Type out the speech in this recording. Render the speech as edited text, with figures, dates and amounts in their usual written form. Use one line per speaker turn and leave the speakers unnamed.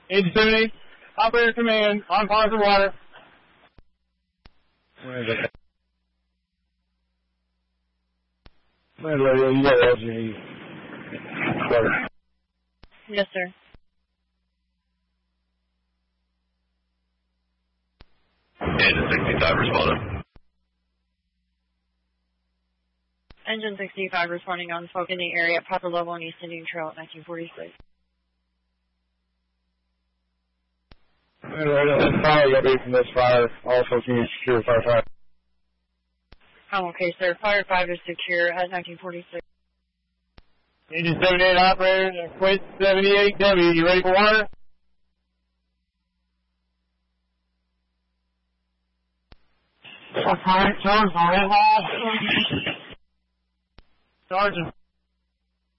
Agent 78, operator command, on fire for water.
Where is it? Radio, you got LG. Water.
Yes, sir.
Engine 65 responding.
Engine 65 responding on smoke in the area at Papa Level on East Indian Trail at 1946.
Radio, this fire got me from this fire. Also, can you secure fire 5?
Okay, sir. Fire 5 is secure at 1946.
Agent 78, operator, Quit 78W, you ready for water? Sergeant.